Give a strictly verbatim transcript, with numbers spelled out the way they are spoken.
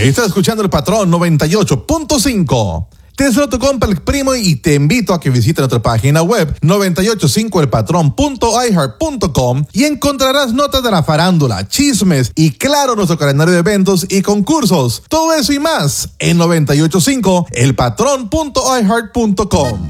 Estás escuchando El Patrón noventa y ocho punto cinco. Te deseo tu compa El Primo y te invito a que visites nuestra página web noventa y ocho cinco el patrón punto i heart punto com y encontrarás notas de la farándula, chismes y claro nuestro calendario de eventos y concursos. Todo eso y más en noventa y ocho cinco el patrón punto i heart punto com.